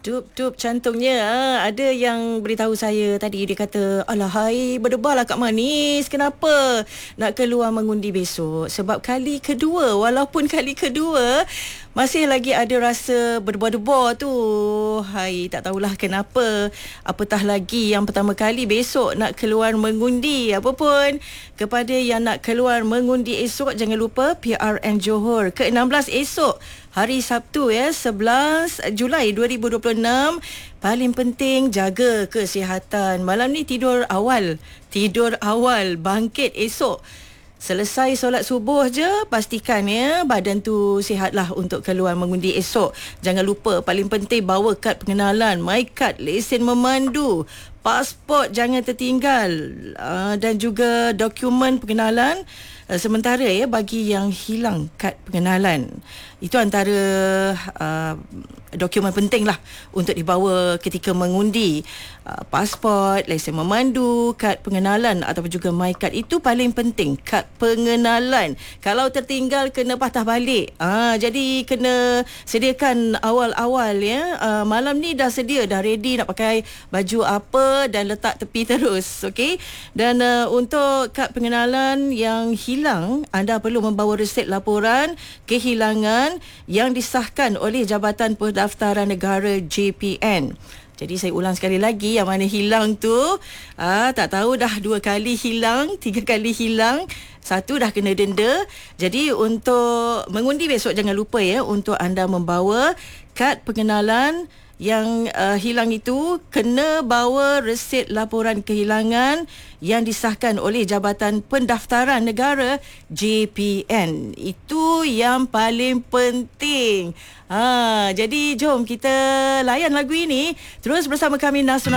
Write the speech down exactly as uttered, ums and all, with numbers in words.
Dup, dup, cantungnya. Ah, ada yang beritahu saya tadi, dia kata, alah hai, berdebarlah Kak Manis. Kenapa nak keluar mengundi besok? Sebab kali kedua, walaupun kali kedua, masih lagi ada rasa berdebar-debar tu. Hai, tak tahulah kenapa. Apatah lagi yang pertama kali besok nak keluar mengundi. Apapun, kepada yang nak keluar mengundi esok, jangan lupa P R N Johor ke enam belas esok. Hari Sabtu ya, sebelas Julai dua ribu dua puluh enam. Paling penting jaga kesihatan. Malam ni tidur awal. Tidur awal, bangkit esok. Selesai solat subuh je, pastikan ya badan tu sihatlah untuk keluar mengundi esok. Jangan lupa, paling penting bawa kad pengenalan, my card, lesen memandu, pasport jangan tertinggal, uh, dan juga dokumen pengenalan. Uh, sementara ya, bagi yang hilang kad pengenalan, itu antara uh, dokumen penting lah untuk dibawa ketika mengundi. Uh, pasport, lesen memandu, kad pengenalan ataupun juga my card, itu paling penting, kad pengenalan. Kalau tertinggal kena patah balik. Ah, jadi kena sediakan awal-awal ya. Uh, malam ni dah sedia, dah ready nak pakai baju apa dan letak tepi terus, okey. Dan uh, untuk kad pengenalan yang hilang, anda perlu membawa resit laporan kehilangan yang disahkan oleh Jabatan Pendaftaran Negara J P N. Jadi saya ulang sekali lagi, yang mana hilang tu, ah, tak tahu dah dua kali hilang, tiga kali hilang, satu dah kena denda. Jadi untuk mengundi besok, jangan lupa ya, untuk anda membawa kad pengenalan yang uh, hilang itu, kena bawa resit laporan kehilangan yang disahkan oleh Jabatan Pendaftaran Negara J P N. Itu yang paling penting. Ha, jadi jom kita layan lagu ini terus bersama kami Nasional